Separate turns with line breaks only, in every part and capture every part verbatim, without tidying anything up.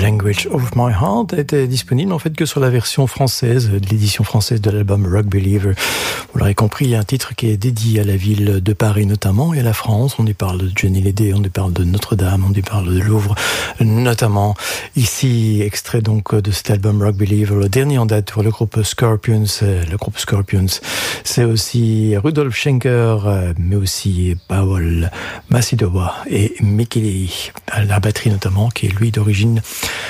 Language of My Heart était disponible en fait que sur la version française, de l'édition française de l'album Rock Believer. Vous l'aurez compris, il y a un titre qui est dédié à la ville de Paris notamment et à la France. On y parle de Johnny Hallyday, on y parle de Notre-Dame, on y parle de Louvre notamment. Ici, extrait donc de cet album Rock Believer, le dernier en date pour le groupe Scorpions. Le groupe Scorpions, c'est aussi Rudolf Schenker, mais aussi Paul Massidowa et Mikkeli à la batterie notamment, qui est lui d'origine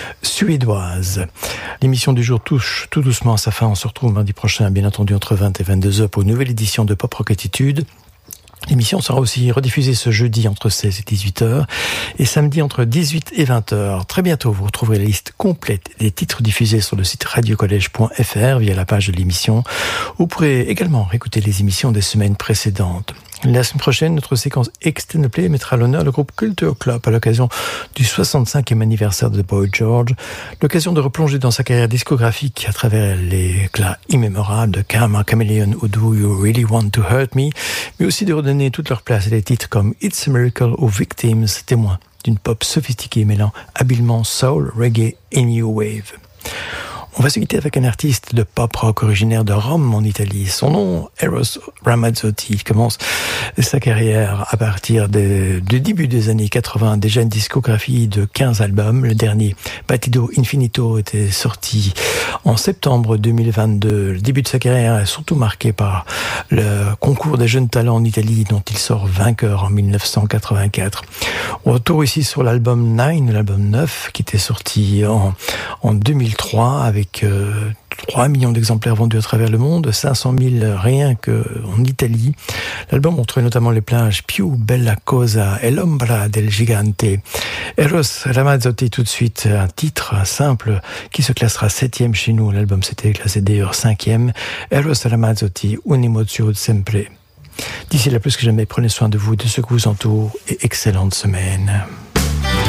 suédoise. L'émission du jour touche tout doucement à sa fin. On se retrouve mardi prochain, bien entendu, entre vingt et vingt-deux heures pour une nouvelle édition de Pop Rock Attitude. L'émission sera aussi rediffusée ce jeudi entre seize et dix-huit heures et samedi entre dix-huit et vingt heures. Très bientôt, vous retrouverez la liste complète des titres diffusés sur le site radio collège point f r via la page de l'émission. Vous pourrez également réécouter les émissions des semaines précédentes. La semaine prochaine, notre séquence Extended Play mettra à l'honneur le groupe Culture Club à l'occasion du soixante-cinquième anniversaire de Boy George. L'occasion de replonger dans sa carrière discographique à travers les éclats immémorables de Karma Chameleon ou Do You Really Want to Hurt Me, mais aussi de redonner toute leur place à des titres comme It's a Miracle ou Victims, témoins d'une pop sophistiquée mêlant habilement soul, reggae et new wave. On va se quitter avec un artiste de pop rock originaire de Rome en Italie. Son nom, Eros Ramazzotti. Il commence sa carrière à partir de, du début des années quatre-vingts. Déjà une discographie de quinze albums. Le dernier, Batido Infinito, était sorti en septembre deux mille vingt-deux. Le début de sa carrière est surtout marqué par le concours des jeunes talents en Italie dont il sort vainqueur en dix-neuf cent quatre-vingt-quatre. On retourne ici sur l'album neuf, l'album neuf, qui était sorti en, en deux mille trois avec avec euh, trois millions d'exemplaires vendus à travers le monde, cinq cent mille rien qu'en Italie. L'album montrait notamment les plages Più bella cosa e l'ombra del gigante. Eros Ramazzotti, tout de suite, un titre simple qui se classera septième chez nous. L'album s'était classé d'ailleurs cinquième. Eros Ramazzotti, un'emozione sempre. D'ici là, plus que jamais, prenez soin de vous, de ce qui vous entoure et excellente semaine.